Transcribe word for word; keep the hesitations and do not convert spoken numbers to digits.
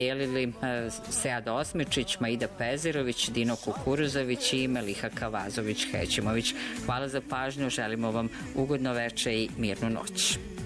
Dijelili Seada Osmičić, Maida Pezirović, Dino Kukuruzović i Meliha Kavazović-Hećimović. Hvala za pažnju, želimo vam ugodno veče i mirnu noć.